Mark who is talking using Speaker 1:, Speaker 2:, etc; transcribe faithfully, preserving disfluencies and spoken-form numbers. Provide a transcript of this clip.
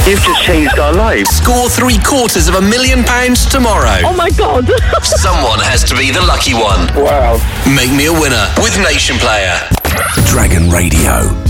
Speaker 1: You've just changed our lives.
Speaker 2: Score three quarters of a million pounds tomorrow.
Speaker 3: Oh my God.
Speaker 2: Someone has to be the lucky one.
Speaker 1: Wow.
Speaker 2: Make me a winner with Nation Player.
Speaker 4: Dragon Radio.